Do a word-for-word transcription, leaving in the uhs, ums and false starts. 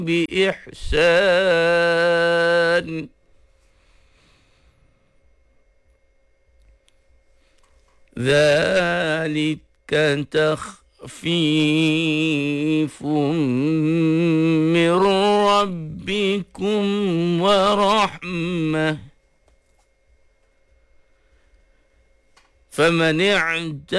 بإحسان ذلك تخفيف من ربكم ورحمة فمن اعتدى